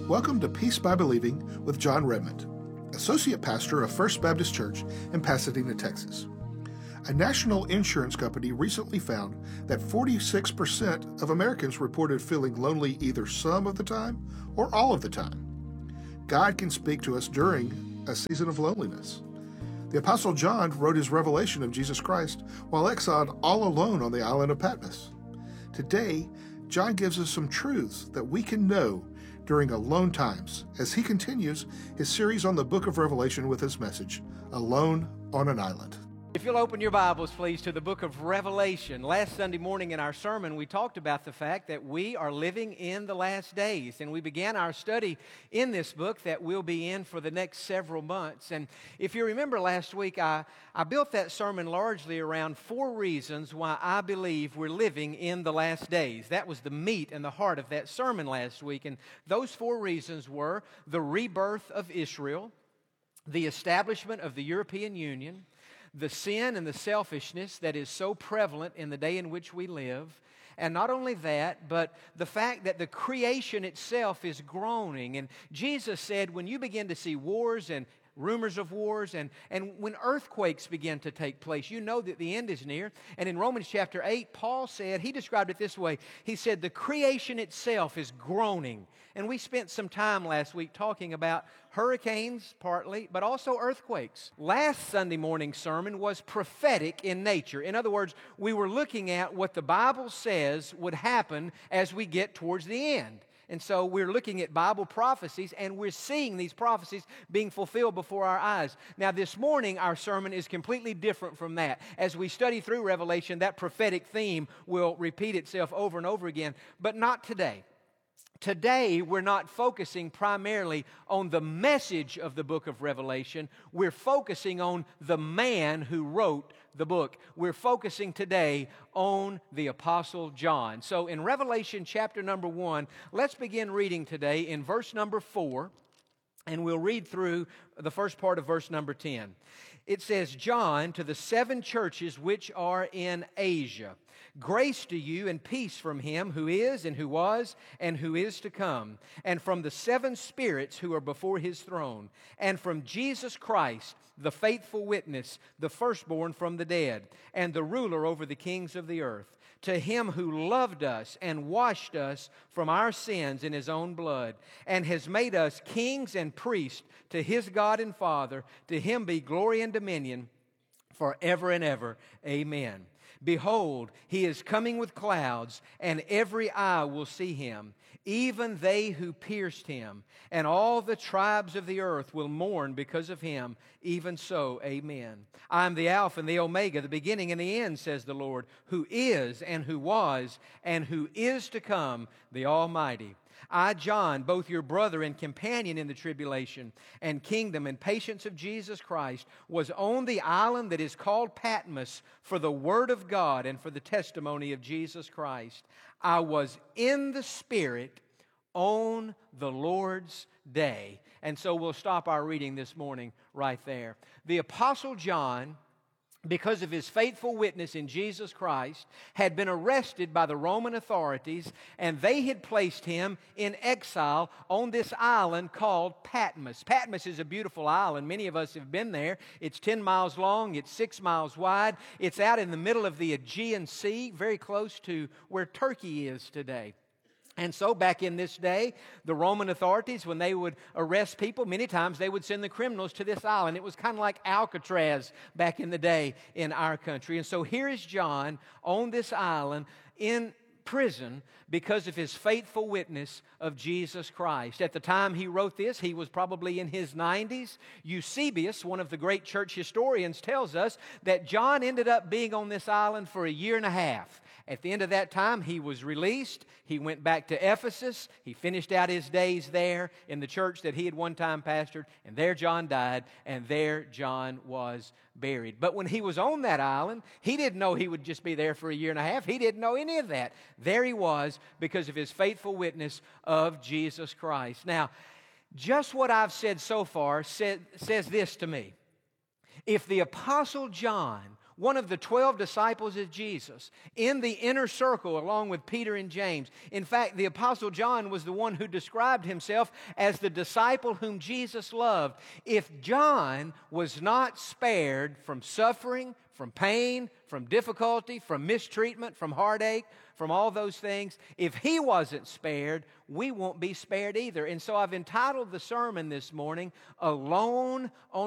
Welcome to Peace by Believing with John Redmond, Associate Pastor of First Baptist Church in Pasadena, Texas. A national insurance company recently found that 46% of Americans reported feeling lonely either some of the time or all of the time. God can speak to us during a season of loneliness. The Apostle John wrote his revelation of Jesus Christ while exiled all alone on the island of Patmos. Today, John gives us some truths that we can know during alone times as he continues his series on the book of Revelation with his message, Alone on an Island. If you'll open your Bibles, please, to the book of Revelation. Last Sunday morning in our sermon, we talked about the fact that we are living in the last days, and we began our study in this book that we'll be in for the next several months. And if you remember last week, I built that sermon largely around 4 reasons why I believe we're living in the last days. That was the meat and the heart of that sermon last week, and those 4 reasons were the rebirth of Israel, the establishment of the European Union, the sin and the selfishness that is so prevalent in the day in which we live. And not only that, but the fact that the creation itself is groaning. And Jesus said, when you begin to see wars and rumors of wars, and when earthquakes begin to take place, you know that the end is near. And in Romans chapter 8, Paul said, he described it this way. He said, the creation itself is groaning. And we spent some time last week talking about hurricanes partly, but also earthquakes. Last Sunday morning's sermon was prophetic in nature. In other words, we were looking at what the Bible says would happen as we get towards the end. And so we're looking at Bible prophecies, and we're seeing these prophecies being fulfilled before our eyes. Now, this morning, our sermon is completely different from that. As we study through Revelation, that prophetic theme will repeat itself over and over again, but not today. Today, we're not focusing primarily on the message of the book of Revelation. We're focusing on the man who wrote the book. We're focusing today on the Apostle John. So in Revelation chapter number 1, let's begin reading today in verse number 4, and we'll read through the first part of verse number 10. It says, John, to the 7 churches which are in Asia, grace to you and peace from him who is and who was and who is to come, and from the 7 spirits who are before his throne, and from Jesus Christ, the faithful witness, the firstborn from the dead, and the ruler over the kings of the earth. To him who loved us and washed us from our sins in his own blood, and has made us kings and priests to his God and Father, to him be glory and dominion forever and ever. Amen. Behold, he is coming with clouds, and every eye will see him, even they who pierced him, and all the tribes of the earth will mourn because of him. Even so, amen. I am the Alpha and the Omega, the beginning and the end, says the Lord, who is and who was and who is to come, the Almighty. I, John, both your brother and companion in the tribulation and kingdom and patience of Jesus Christ, was on the island that is called Patmos for the word of God and for the testimony of Jesus Christ. I was in the Spirit on the Lord's day. And so we'll stop our reading this morning right there. The Apostle John, because of his faithful witness in Jesus Christ, had been arrested by the Roman authorities, and they had placed him in exile on this island called Patmos. Patmos is a beautiful island. Many of us have been there. It's 10 miles long. It's 6 miles wide. It's out in the middle of the Aegean Sea, very close to where Turkey is today. And so back in this day, the Roman authorities, when they would arrest people, many times they would send the criminals to this island. It was kind of like Alcatraz back in the day in our country. And so here is John on this island in prison because of his faithful witness of Jesus Christ. At the time he wrote this, he was probably in his 90s. Eusebius, one of the great church historians, tells us that John ended up being on this island for 1.5 years. At the end of that time, he was released. He went back to Ephesus. He finished out his days there in the church that he had one time pastored. And there John died, and there John was buried. But when he was on that island, he didn't know he would just be there for 1.5 years. He didn't know any of that. There he was because of his faithful witness of Jesus Christ. Now, just what I've said so far says this to me. If the Apostle John one of the 12 disciples of Jesus, in the inner circle along with Peter and James. In fact, the Apostle John was the one who described himself as the disciple whom Jesus loved. If John was not spared from suffering, from pain, from difficulty, from mistreatment, from heartache, from all those things, if he wasn't spared, we won't be spared either. And so I've entitled the sermon this morning, Alone on